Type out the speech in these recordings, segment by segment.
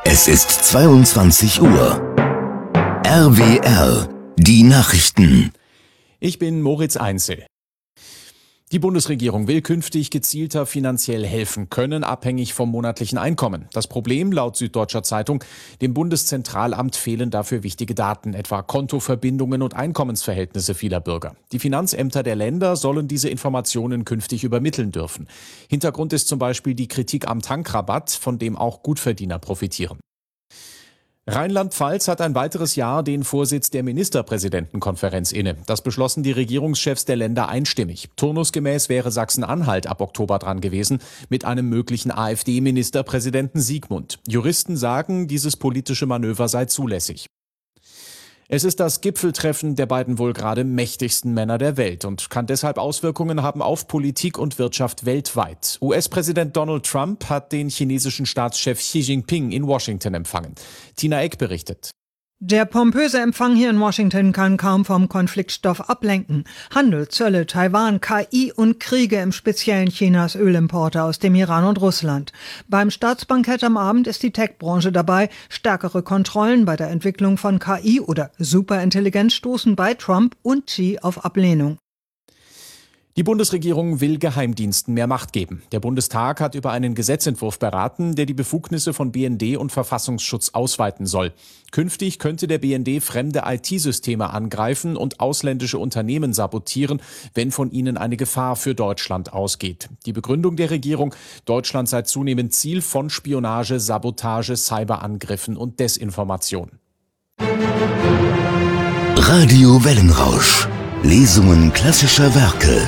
Es ist 22 Uhr. RWR, die Nachrichten. Ich bin Moritz Einzel. Die Bundesregierung will künftig gezielter finanziell helfen können, abhängig vom monatlichen Einkommen. Das Problem, laut Süddeutscher Zeitung, dem Bundeszentralamt fehlen dafür wichtige Daten, etwa Kontoverbindungen und Einkommensverhältnisse vieler Bürger. Die Finanzämter der Länder sollen diese Informationen künftig übermitteln dürfen. Hintergrund ist zum Beispiel die Kritik am Tankrabatt, von dem auch Gutverdiener profitieren. Rheinland-Pfalz hat ein weiteres Jahr den Vorsitz der Ministerpräsidentenkonferenz inne. Das beschlossen die Regierungschefs der Länder einstimmig. Turnusgemäß wäre Sachsen-Anhalt ab Oktober dran gewesen, mit einem möglichen AfD-Ministerpräsidenten Siegmund. Juristen sagen, dieses politische Manöver sei zulässig. Es ist das Gipfeltreffen der beiden wohl gerade mächtigsten Männer der Welt und kann deshalb Auswirkungen haben auf Politik und Wirtschaft weltweit. US-Präsident Donald Trump hat den chinesischen Staatschef Xi Jinping in Washington empfangen. Tina Eck berichtet. Der pompöse Empfang hier in Washington kann kaum vom Konfliktstoff ablenken. Handel, Zölle, Taiwan, KI und Kriege, im speziellen Chinas Ölimporte aus dem Iran und Russland. Beim Staatsbankett am Abend ist die Tech-Branche dabei. Stärkere Kontrollen bei der Entwicklung von KI oder Superintelligenz stoßen bei Trump und Xi auf Ablehnung. Die Bundesregierung will Geheimdiensten mehr Macht geben. Der Bundestag hat über einen Gesetzentwurf beraten, der die Befugnisse von BND und Verfassungsschutz ausweiten soll. Künftig könnte der BND fremde IT-Systeme angreifen und ausländische Unternehmen sabotieren, wenn von ihnen eine Gefahr für Deutschland ausgeht. Die Begründung der Regierung: Deutschland sei zunehmend Ziel von Spionage, Sabotage, Cyberangriffen und Desinformation. Radio Wellenrausch. Lesungen klassischer Werke.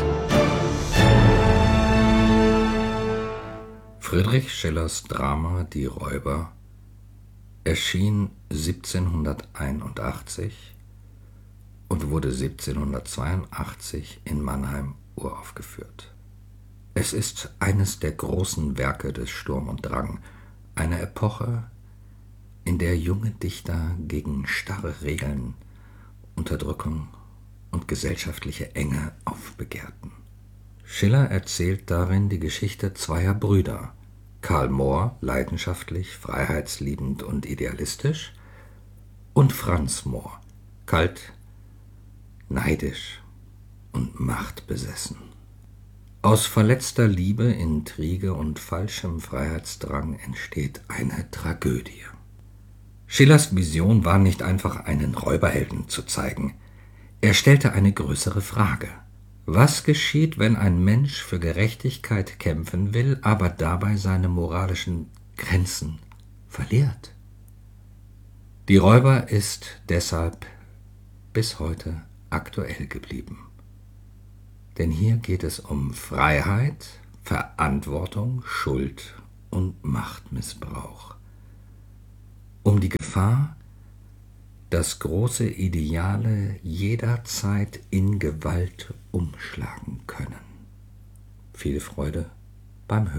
Friedrich Schillers Drama Die Räuber erschien 1781 und wurde 1782 in Mannheim uraufgeführt. Es ist eines der großen Werke des Sturm und Drang, einer Epoche, in der junge Dichter gegen starre Regeln, Unterdrückung und gesellschaftliche Enge aufbegehrten. Schiller erzählt darin die Geschichte zweier Brüder: Karl Moor, leidenschaftlich, freiheitsliebend und idealistisch, und Franz Moor, kalt, neidisch und machtbesessen. Aus verletzter Liebe, Intrige und falschem Freiheitsdrang entsteht eine Tragödie. Schillers Vision war nicht einfach, einen Räuberhelden zu zeigen. Er stellte eine größere Frage. Was geschieht, wenn ein Mensch für Gerechtigkeit kämpfen will, aber dabei seine moralischen Grenzen verliert? Die Räuber ist deshalb bis heute aktuell geblieben. Denn hier geht es um Freiheit, Verantwortung, Schuld und Machtmissbrauch. Um die Gefahr, dass große Ideale jederzeit in Gewalt umschlagen können. Viel Freude beim Hören.